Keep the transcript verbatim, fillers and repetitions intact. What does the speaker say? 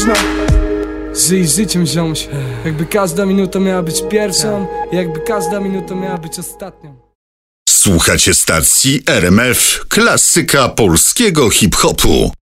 można. Żyj życiem, ziomuś. Jakby każda minuta miała być pierwszą, jakby każda minuta miała być ostatnią. Słuchacie stacji R M F, klasyka polskiego hip-hopu.